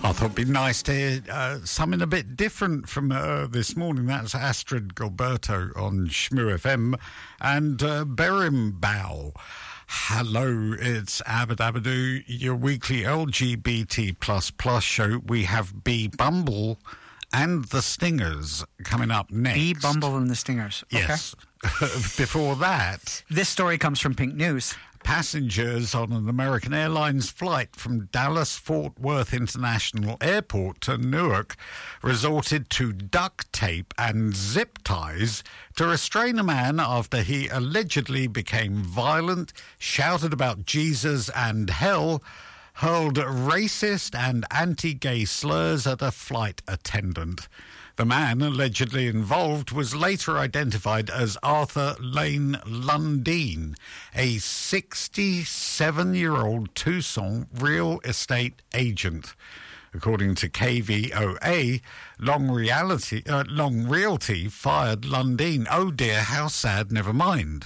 I thought it'd be nice to hear something a bit different from this morning. That's Astrid Gilberto on Shmoo FM and Berimbau. Hello, it's Abadabadoo, your weekly LGBT++ show. We have B Bumble and the Stingers coming up next. B Bumble and the Stingers. Yes. Okay. Before that... This story comes from Pink News. Passengers on an American Airlines flight from Dallas-Fort Worth International Airport to Newark resorted to duct tape and zip ties to restrain a man after he allegedly became violent, shouted about Jesus and hell, hurled racist and anti-gay slurs at a flight attendant. The man allegedly involved was later identified as Arthur Lane Lundeen, a 67-year-old Tucson real estate agent. According to KVOA, Long Realty fired Lundeen. Oh dear, how sad, never mind.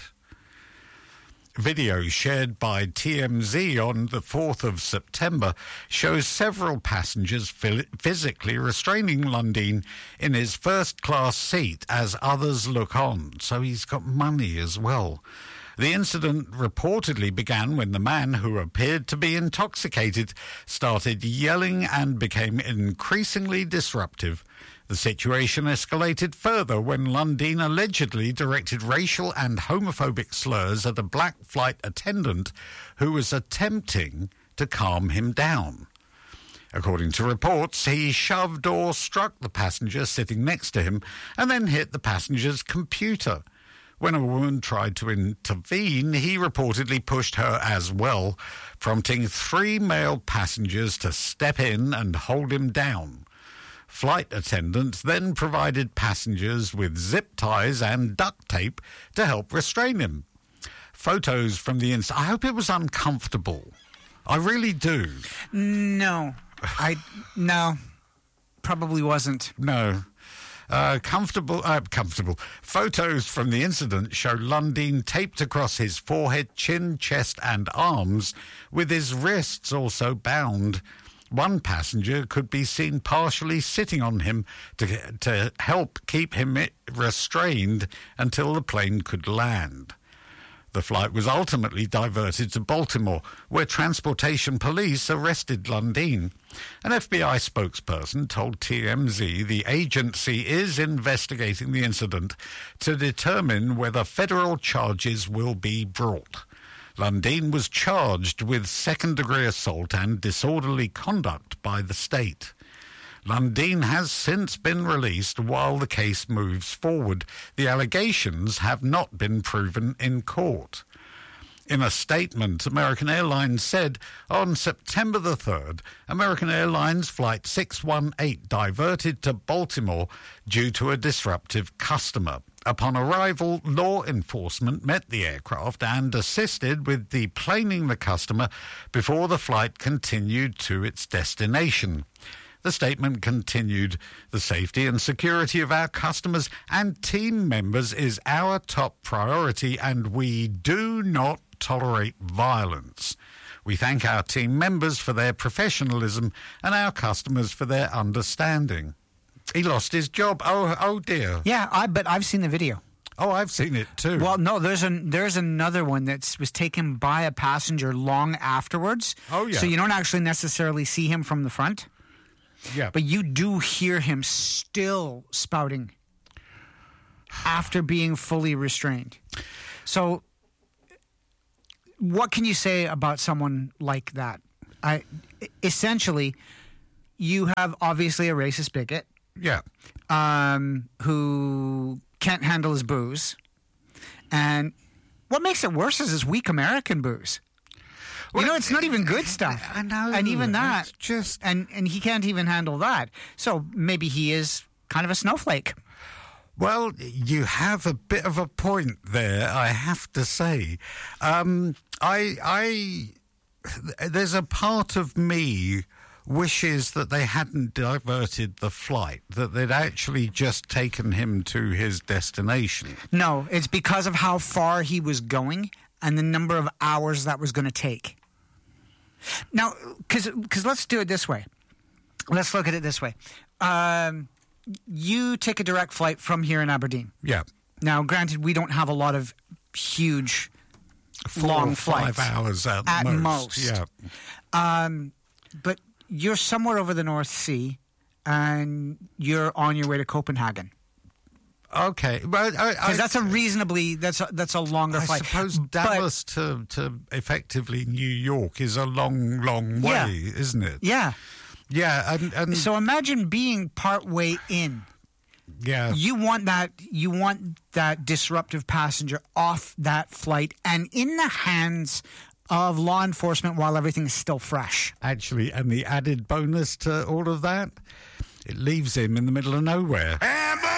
Video shared by TMZ on the 4th of September shows several passengers physically restraining Lundeen in his first-class seat as others look on. So he's got money as well. The incident reportedly began when the man, who appeared to be intoxicated, started yelling and became increasingly disruptive. The situation escalated further when Lundeen allegedly directed racial and homophobic slurs at a black flight attendant who was attempting to calm him down. According to reports, he shoved or struck the passenger sitting next to him and then hit the passenger's computer. When a woman tried to intervene, he reportedly pushed her as well, prompting 3 male passengers to step in and hold him down. Flight attendants then provided passengers with zip ties and duct tape to help restrain him. Photos from the I hope it was uncomfortable. I really do. No. No. Probably wasn't. No. Comfortable. Photos from the incident show Lundeen taped across his forehead, chin, chest and arms, with his wrists also bound. One passenger could be seen partially sitting on him to help keep him restrained until the plane could land. The flight was ultimately diverted to Baltimore, where transportation police arrested Lundeen. An FBI spokesperson told TMZ the agency is investigating the incident to determine whether federal charges will be brought. Lundeen was charged with second-degree assault and disorderly conduct by the state. Lundeen has since been released while the case moves forward. The allegations have not been proven in court. In a statement, American Airlines said on September the 3rd, American Airlines Flight 618 diverted to Baltimore due to a disruptive customer. Upon arrival, law enforcement met the aircraft and assisted with deplaning the customer before the flight continued to its destination. The statement continued, "The safety and security of our customers and team members is our top priority, and we do not tolerate violence. We thank our team members for their professionalism and our customers for their understanding." He lost his job. Oh dear. Yeah, but I've seen the video. Oh, I've seen it too. Well, no, there's another one that was taken by a passenger long afterwards. Oh, yeah. So you don't actually necessarily see him from the front. Yeah. But you do hear him still spouting after being fully restrained. So what can you say about someone like that? Essentially, you have obviously a racist bigot. Yeah. Who can't handle his booze. And what makes it worse is his weak American booze. Well, it's not even good stuff. I know. And even that. Just... And he can't even handle that. So maybe he is kind of a snowflake. Well, you have a bit of a point there, I have to say. There's a part of me wishes that they hadn't diverted the flight, that they'd actually just taken him to his destination. No, it's because of how far he was going and the number of hours that was going to take. Now, because let's do it this way. let's look at it this way. You take a direct flight from here in Aberdeen. Yeah. Now, granted, we don't have a lot of huge, 4 long or 5 flights. hours at most. Yeah. But you're somewhere over the North Sea, and you're on your way to Copenhagen. Okay, but because that's a longer flight. I suppose Dallas to effectively New York is a long, long way, isn't it? Yeah. Yeah, and so imagine being partway in. Yeah. You want that disruptive passenger off that flight and in the hands of law enforcement while everything's still fresh. Actually, and the added bonus to all of that, it leaves him in the middle of nowhere.